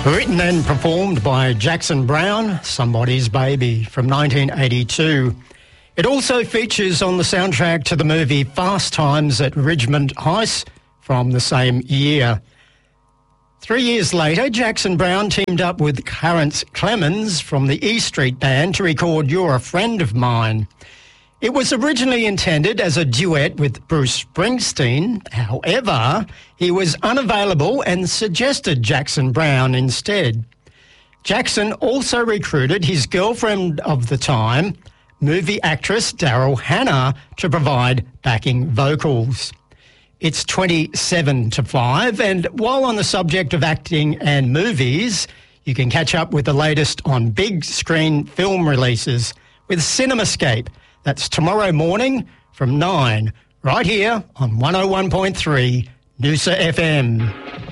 Written and performed by Jackson Browne, Somebody's Baby from 1982. It also features on the soundtrack to the movie Fast Times at Ridgemont High from the same year. 3 years later, Jackson Browne teamed up with Clarence Clemons from the E Street Band to record You're a Friend of Mine. It was originally intended as a duet with Bruce Springsteen. However, he was unavailable and suggested Jackson Browne instead. Jackson also recruited his girlfriend of the time, movie actress Daryl Hannah, to provide backing vocals. It's 27-5, and while on the subject of acting and movies, you can catch up with the latest on big screen film releases with CinemaScape. That's tomorrow morning from 9, right here on 101.3 Noosa FM.